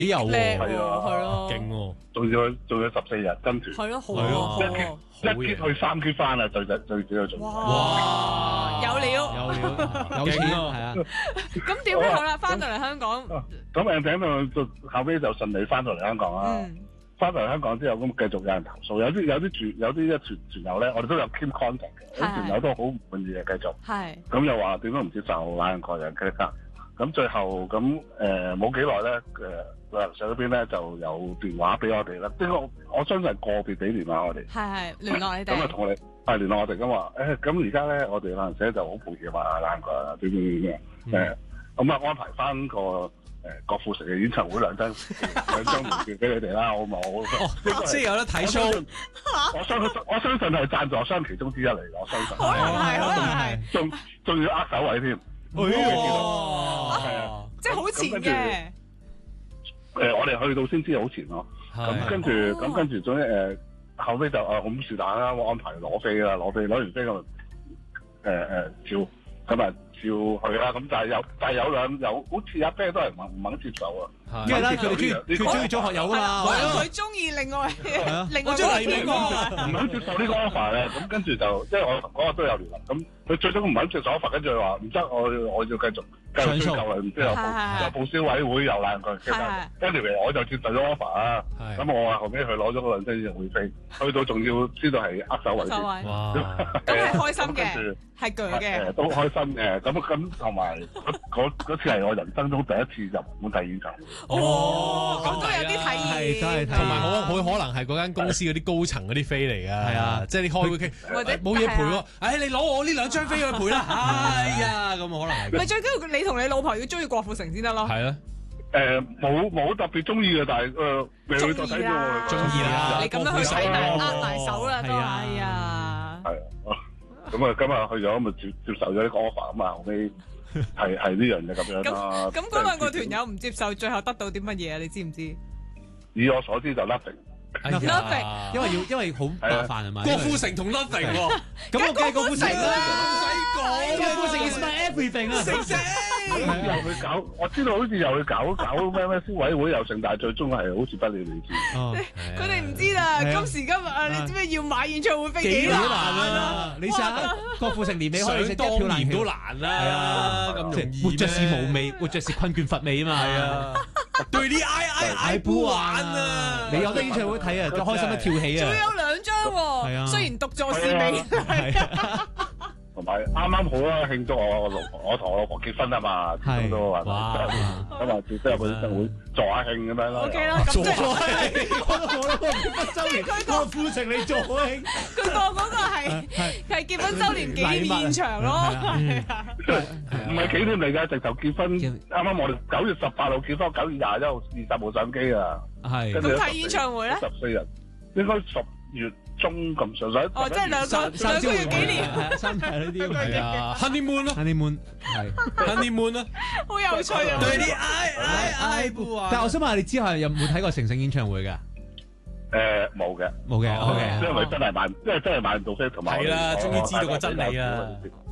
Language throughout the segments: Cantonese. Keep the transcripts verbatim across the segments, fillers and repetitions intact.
幾有喎， 係啊，係咯， 勁喎， 仲要仲要十四日跟團， 係咯，好係啊， 一 keep 去三 keep 翻啊，最最最主要做。 哇，有料， 有料，有錢係啊！ 咁點咧？好啦，翻到嚟香港， 咁誒頂到就後尾就順利翻到嚟香港啦。 嗯， 翻到嚟香港之後，咁繼續有人投訴，有啲有啲團有啲一團團友咧，我哋都有 keep contact 嘅，啲團友都好唔滿意嘅，繼續。 係。 咁又話點都唔接受懶人個人嘅格。咁最後咁誒冇幾耐咧，誒旅行社嗰邊咧就有電話俾我哋啦。呢個我相信係個別俾電話我哋。 係係聯絡你哋。 咁啊同我哋係聯絡我哋咁話誒，咁而家咧我哋旅行社就好抱歉話懶人個人點點點嘅誒，咁啊安排翻個誒郭富城嘅演唱會兩張兩張門票俾你哋啦，好唔好？ 哦，即係有得睇 show。 我相信我相信係贊助商其中之一嚟，我相信。 可能係，可能係。 仲仲要握手位添。 哇！ 係啊， 即係好前嘅。 誒，我哋去到先知好前咯。咁跟住，咁跟住，總之誒，後尾就誒咁是但啦，我安排攞飛啦，攞飛攞完飛咁誒誒照咁啊照去啦。咁但係有但係有兩有好似阿啤都係唔唔肯接受啊。 因為咧，佢哋中意佢中意組學友噶嘛。 可能佢中意另外另外嗰幾個唔肯接受呢個 offer 咧，咁跟住就即係我同嗰個都有聯絡，咁佢最終唔肯接受 offer，跟住佢話唔得，我我要繼續繼續追究啦，唔知又報又報消委會又爛佢，其實 anyway 我就接受咗 offer 啊，咁我話後尾佢攞咗嗰兩張演唱會飛，去到仲要知道係握手位先， 哇！ 咁係開心嘅，係鋸嘅， 都開心嘅，咁咁同埋嗰嗰次係我人生中第一次入本地演唱會。 哦，咁都有啲體驗， 真係同埋好好可能係嗰間公司嗰啲高層嗰啲飛嚟㗎，係啊，即係你開會傾， 或者冇嘢賠喎，誒你攞我呢兩張飛去賠啦，哎呀咁可能係。 咪最緊要你同你老婆要中意郭富城先得咯。 係啊， 誒冇冇特別中意嘅，但係誒未去到睇到中意啦， 你咁樣去睇埋握埋手啦，都係啊。 係啊，咁啊今日去咗咪接接受咗呢個 offer 咁啊，後尾。係係呢樣嘢咁樣啦。 咁咁嗰兩個團友唔接受，最後得到啲乜嘢啊？你知唔知？ 以我所知就 nothing，nothing， 因為要因為好麻煩係咪？ 郭富城同 nothing 喎， 咁我梗係郭富城啦， 唔使講， 郭富城 is my everything 啊！ 成成又去搞，我知道好似又去搞搞咩咩消委會又成，但係最終係好似不了了之。 佢哋唔知啦，今時今日啊，你知唔知要買演唱會飛幾難啊？ 你試下郭富城年尾可以食一票難都難啦，咁容易活着是無味，活着是困倦乏味啊嘛。係啊， 對啲 I I I 不玩啊！ 你有得演唱會睇啊，就開心得跳起啊！ 仲有兩張喎，雖然獨坐是美。 同埋啱啱好啦，慶祝我老我同我老婆結婚啊嘛，始終都話咁啊，即係有個演唱會助下慶咁樣咯。 O K 啦，咁即係我我我結婚周年，郭富城你助慶， 佢個嗰個係係結婚周年紀念現場咯，係啊， 唔係紀念嚟㗎，直頭結婚。啱啱我哋九月十八號結婚，九月廿一號二十號上機啊。 係。 咁睇演唱會咧？ 十四日，應該十月中咁上下。 哦，即係兩個兩個月紀念， 三大呢啲係啊 ，honeymoon 咯 ，honeymoon 係 honeymoon 咯， 好有趣啊！ 對啲 I I I 不玩。 但係我想問下你之後有冇睇過成成演唱會㗎？ 誒冇嘅， 冇嘅，OK， 因為真係買，因為真係買唔到飛，同埋係啦，終於知道個真理啦。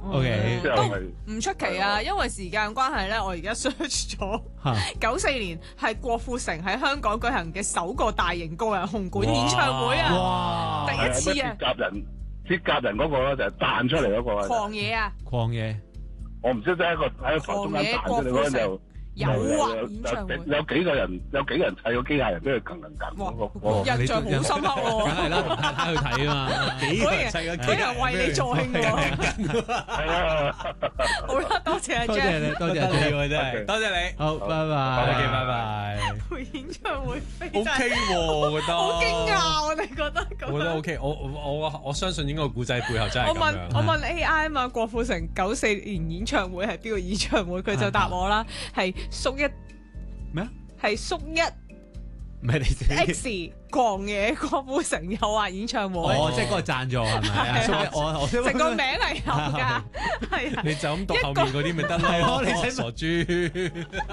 OK， 都唔出奇啊，因為時間關係咧，我而家 search 咗九四年係郭富城喺香港舉行嘅首個大型個人紅館演唱會啊！哇，第一次啊！ 鐵甲人，鐵甲人嗰個咧就係彈出嚟嗰個。 狂野啊！ 狂野， 我唔知即係一個喺個台中間彈出嚟嗰陣就。 有啊！演唱會有幾個人，有幾個人砌個機械人俾佢近近近嗰個， 印象好深刻喎。 梗係啦，同太太去睇啊嘛。 幾個人砌個機械人為你助慶喎。 係啊！ 好啦，多謝阿 Jeff， 多謝你，多謝你，真係多謝你。 好，拜拜。 OK，拜拜。 陪演唱會飛 OK 喎，我覺得。 好驚訝，我哋覺得咁。 我覺得 OK，我我我我相信應該個故仔背後真係咁樣。 我問我問 A I 啊嘛，郭富城九四年演唱會係邊個演唱會？佢就答我啦，係。叔一咩啊？ 係叔一， 唔係你 X 狂野郭富城有話演唱會。 哦，即係嗰個贊助係咪啊？叔一，我我成個名係有㗎，係。 你就咁讀後面嗰啲咪得咯？你使傻豬。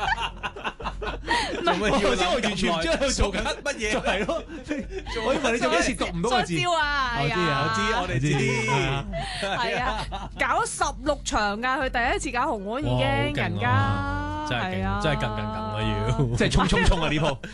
做乜要？我完全唔知佢做緊乜嘢。就係咯，我以為你做幾次讀唔到個字。 招啊！ 我知啊， 我知，我哋知。 係啊，搞十六場㗎，佢第一次搞紅館已經人家。 真係勁，真係勁勁勁啊要，即係衝衝衝啊呢鋪。